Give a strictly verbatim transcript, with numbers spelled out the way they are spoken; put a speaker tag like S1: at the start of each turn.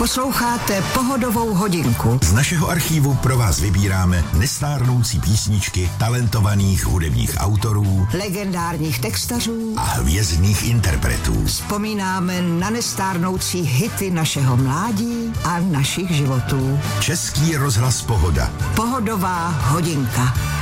S1: Posloucháte Pohodovou hodinku.
S2: Z našeho archívu pro vás vybíráme nestárnoucí písničky talentovaných hudebních autorů,
S1: legendárních textařů
S2: a hvězdných interpretů.
S1: Vzpomínáme na nestárnoucí hity našeho mládí a našich životů.
S2: Český rozhlas Pohoda.
S1: Pohodová hodinka.